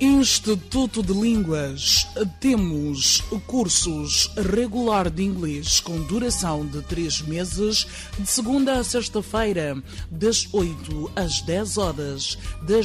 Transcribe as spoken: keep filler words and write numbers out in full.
Instituto de Línguas. Temos cursos regular de inglês com duração de três meses, de segunda a sexta-feira, das oito às dez horas, das